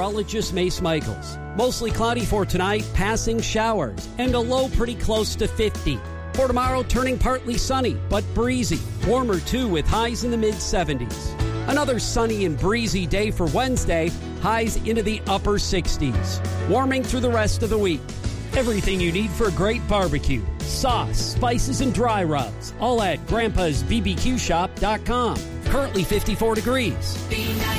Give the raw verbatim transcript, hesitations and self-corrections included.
meteorologist Mace Michaels. Mostly cloudy for tonight, passing showers, and a low pretty close to fifty. For tomorrow, turning partly sunny, but breezy. Warmer too, with highs in the mid seventies. Another sunny and breezy day for Wednesday, highs into the upper sixties. Warming through the rest of the week. Everything you need for a great barbecue. Sauce, spices, and dry rubs. All at grandpas b b q shop dot com. Currently fifty-four degrees.